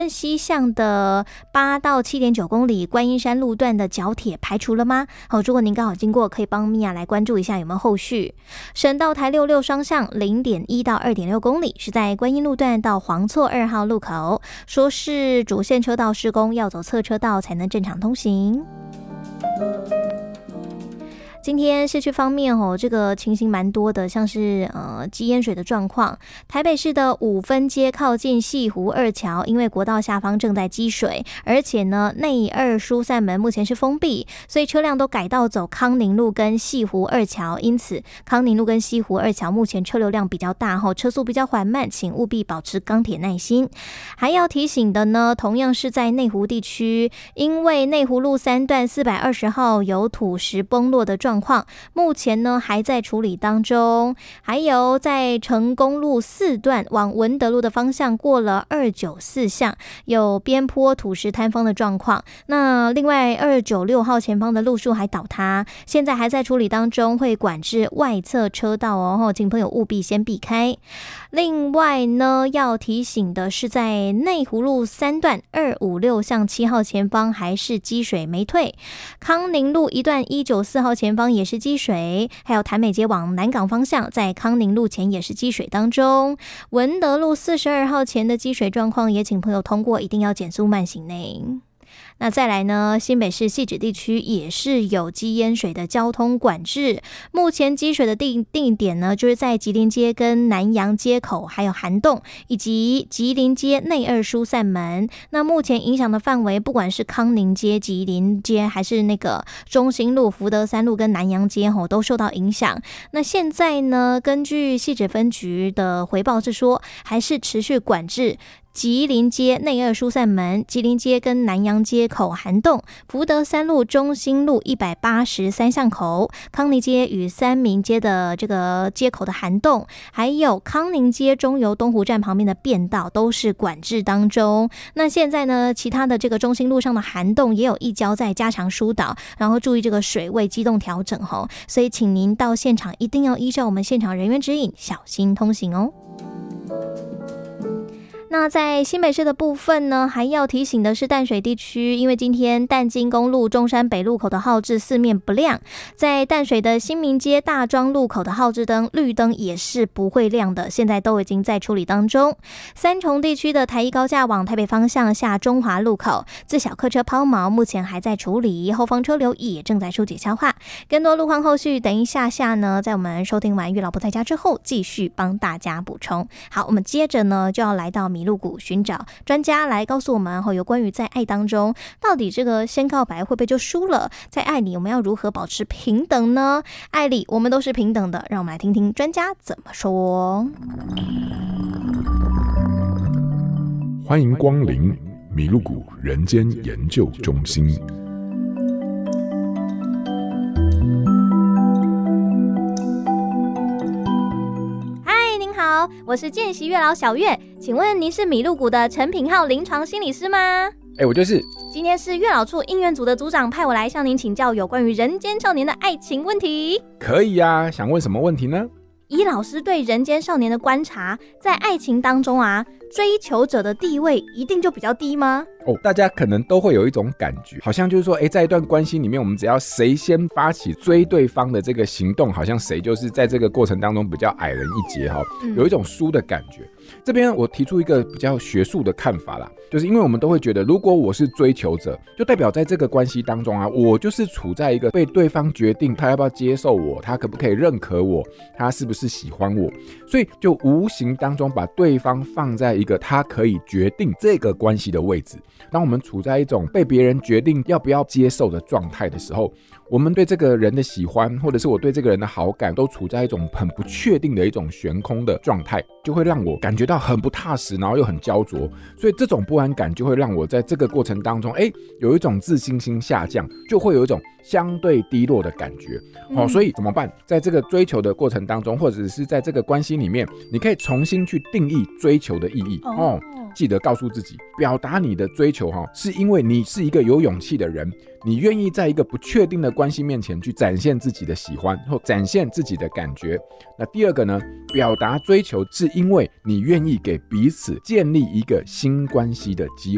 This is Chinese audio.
西向的8到7.9公里观音山路段的角铁排除了吗？如果您刚好经过，可以帮米娅来关注一下有没有后续。省道台66双向 0.1 到 2.6 公里是在观音路段到黄厝2号路口，说是主线车道施工，要走侧车道才能正常通行。今天市区方面这个情形蛮多的，像是积淹水的状况。台北市的5分街靠近西湖二桥，因为国道下方正在积水，而且呢内二疏散门目前是封闭，所以车辆都改道走康宁路跟西湖二桥，因此康宁路跟西湖二桥目前车流量比较大，车速比较缓慢，请务必保持钢铁耐心。还要提醒的呢，同样是在内湖地区，因为内湖路3段420号有土石崩落的状况，目前呢还在处理当中。还有在成功路4段往文德路的方向过了294巷，有边坡土石坍方的状况。那另外296号前方的路树还倒塌，现在还在处理当中，会管制外侧车道哦，请朋友务必先避开。另外呢，要提醒的是，在内湖路3段256巷7号前方还是积水没退，康宁路1段194号前方也是积水，还有台美街往南港方向在康宁路前也是积水当中。文德路42号前的积水状况也请朋友通过一定要减速慢行内。那再来呢，新北市汐止地区也是有积淹水的交通管制，目前积水的定点呢，就是在吉林街跟南洋街口，还有涵洞以及吉林街内二疏散门。那目前影响的范围，不管是康宁街、吉林街，还是那个中兴路、福德三路跟南洋街都受到影响。那现在呢，根据汐止分局的回报是说，还是持续管制吉林街内二疏散门、吉林街跟南洋街口涵洞、福德三路、中兴路183巷口、康宁街与三民街的这个街口的涵洞，还有康宁街中油东湖站旁边的便道都是管制当中。那现在呢，其他的这个中兴路上的涵洞也有一交在加强疏导，然后注意这个水位机动调整所以请您到现场一定要依照我们现场人员指引，小心通行哦。那在新北市的部分呢，还要提醒的是淡水地区，因为今天淡金公路中山北路口的号志四面不亮，在淡水的新民街大庄路口的号志灯绿灯也是不会亮的，现在都已经在处理当中。三重地区的台一高架往台北方向下中华路口自小客车抛锚，目前还在处理，后方车流也正在疏解消化。更多路况后续等一下呢，在我们收听完月老不在家之后，继续帮大家补充。好，我们接着呢就要来到麋鹿谷寻找专家来告诉我们有关于在爱当中，到底这个先告白会不会就输了？在爱里我们要如何保持平等呢？爱里我们都是平等的，让我们来听听专家怎么说。 欢迎光临麋鹿谷人间研究中心。 我是见习月老小月，请问您是麋鹿谷的陈品浩临床心理师吗？ 我就是。 今天是月老处应援组的组长派我来向您请教有关于人间少年的爱情问题。 可以啊，想问什么问题呢？ 以老师对人间少年的观察，在爱情当中追求者的地位一定就比较低吗？ 大家可能都会有一种感觉，好像就是说在一段关系里面，我们只要谁先发起追对方的这个行动，好像谁就是在这个过程当中比较矮人一截有一种输的感觉。这边我提出一个比较学术的看法啦，就是因为我们都会觉得，如果我是追求者，就代表在这个关系当中我就是处在一个被对方决定他要不要接受我，他可不可以认可我，他是不是喜欢我，所以就无形当中把对方放在一个他可以决定这个关系的位置。当我们处在一种被别人决定要不要接受的状态的时候，我们对这个人的喜欢，或者是我对这个人的好感，都处在一种很不确定的一种悬空的状态，就会让我感觉到很不踏实，然后又很焦灼。所以这种不安感就会让我在这个过程当中有一种自信心下降，就会有一种相对低落的感觉所以怎么办？在这个追求的过程当中，或者是在这个关系里面，你可以重新去定义追求的意义记得告诉自己，表达你的追求是因为你是一个有勇气的人，你愿意在一个不确定的关系面前去展现自己的喜欢或展现自己的感觉。那第二个呢，表达追求是因为你愿意给彼此建立一个新关系的机